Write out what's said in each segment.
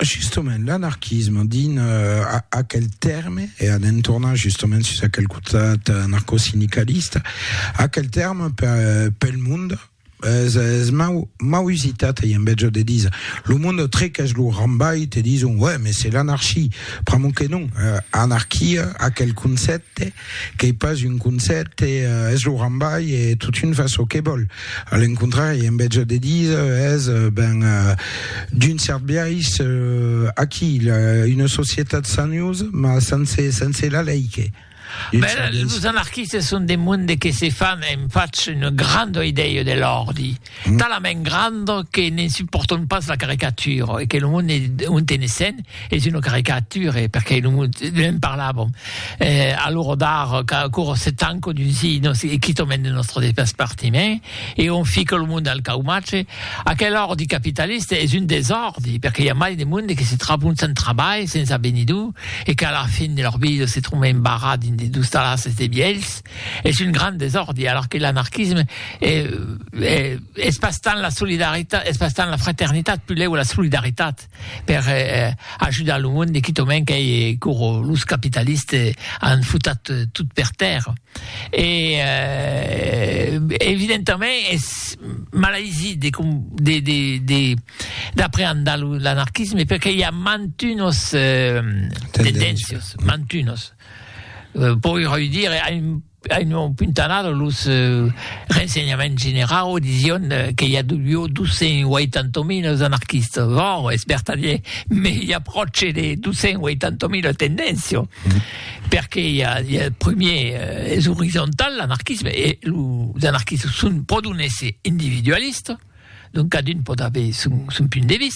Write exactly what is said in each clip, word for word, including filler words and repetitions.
justement, l'anarchisme, din euh, à, à quel terme, et en tournant justement sur ce quel côté anarcho-syndicaliste, à quel terme per, per le monde es mau, mau hesitat et invece de dire le monde très que je le rambaille te disent ouais mais c'est l'anarchie prends que non euh, anarchie à quel concept qui pas une concept et euh, es le rambaille et toute une façon que bol à l'encontre et invece de dire es ben euh, d'une certaine biais euh, à qui une société de sans news mais sans sans la laïque. Beh, les anarchistes sont des mondes qui se fanno infatti une grande idée de l'ordine, mm. tellement grande qu'ils ne supportent pas la caricature et que le monde est une scène est une caricature perché le monde ne parlavamo eh, allora d'art cours c'est tanco d'usine et qui tombe dans notre département et on fait que le monde al caumace à quel ordre capitaliste est une des ordres perché il y a mal des mondes qui se trabunt sans travail senza benidu et qu'à la fin de leur vie se trouvent embarras des douze c'était biels, est une grande désordre, alors que l'anarchisme est, est, est tant la solidarité, est tant la fraternité, plus ou la solidarité, pour euh, aider le monde qui tombe qui court l'us capitaliste en foutat tout per terre. Et euh, évidemment, est maladie de, de, de, de, d'appréhender l'anarchisme parce qu'il y a mantunos euh, tendences, mantunos. Pourrait dire a un puntanado los uh, renseignements généraux disaient qu'il y a duecentosessanta mille anarchistes. Bon, espertadier, mais il y a proche de duecentosessanta mille tendences. Mm-hmm. Parce qu'il y a, il y a le premier euh, est horizontal, l'anarchisme, et les anarchistes sont produits individualistes, donc chacun peut avoir son, son point de vue.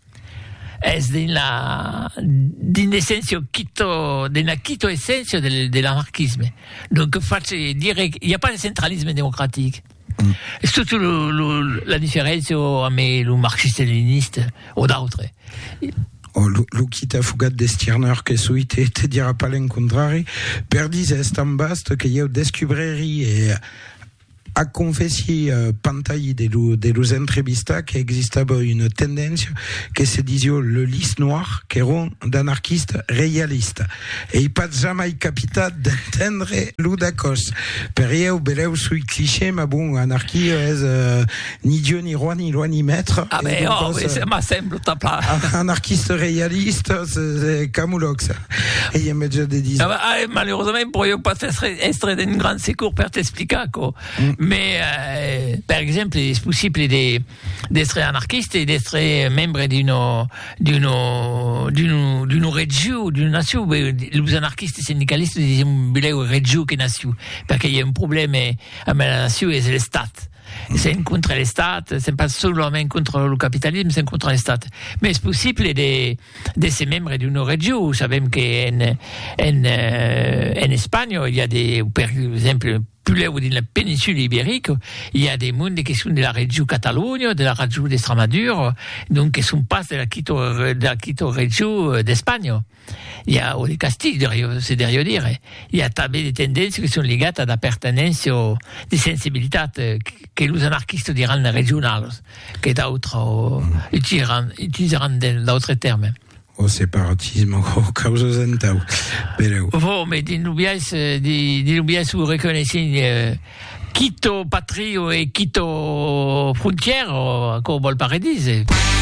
Es de la d'essenzio quito de la quito essenzio de, de l'anarchisme. Donc faccio dire qu'il n'y a pas de centralisme démocratique. Mm. C'est surtout le, le, la différence avec le marxiste-léniniste ou d'autres. Oh, lo kita fugat de Stirner che suite te dira pas l'incontrare per dire est en bast che io descubreri e a confessi uh, pantai de lo, de los entrevistas que existaba une tendance que se disait le lys noir que eran d'anarchistes réalistes et il pas jamais capitat d'entendre l'udacos per io beleu sui cliché ma bon anarchie est uh, ni dieu ni roi ni loi ni maître ah mais oh mais ça m'a semble ta plat anarchiste réaliste c'est camoulox et il me déjà dit ah, bah, malheureusement pour io pas être d'un grand secours per t'expliquer quoi mm. Mais, euh, par exemple, c'est possible de, d'être anarchiste et d'être membre d'une, d'une, d'une, d'une région, d'une nation. Les anarchistes syndicalistes disent que région que nation. Parce qu'il y a un problème avec la nation et c'est l'État. C'est contre l'État, c'est pas seulement contre le capitalisme, c'est contre l'État. Mais c'est possible de, de se membres d'une région. Vous savez qu'en, en, en Espagne, il y a des, par exemple, plus là où dans la péninsule ibérique, il y a des mondes qui sont de la région Catalogne, de la région d'Extremadure, donc qui sont pas de la Quito, de la Quito région d'Espagne. Il y a, ou des Castilles, c'est derrière dire. Il y a des tendances qui sont liées à la pertinence des sensibilités que les anarchistes diront régionales, que d'autres utiliseront, utiliseront d'autres termes. Au séparatisme, au causes entau. Bon, mais dis-nous-bien, dis-nous-bien si vous reconnaissez euh, Quito Patrio et Quito Frontière, comme le paradis.